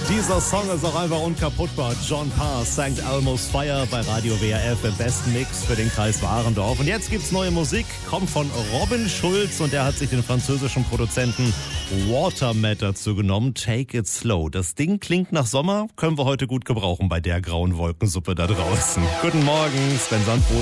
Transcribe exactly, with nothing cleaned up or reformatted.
Dieser Song ist auch einfach unkaputtbar. John Parr, Sankt Elmo's Fire bei Radio W R F im besten Mix für den Kreis Warendorf. Und jetzt gibt's neue Musik, kommt von Robin Schulz und der hat sich den französischen Produzenten Watermat dazu genommen. Take it slow. Das Ding klingt nach Sommer, können wir heute gut gebrauchen bei der grauen Wolkensuppe da draußen. Guten Morgen, Sven Sandbrot.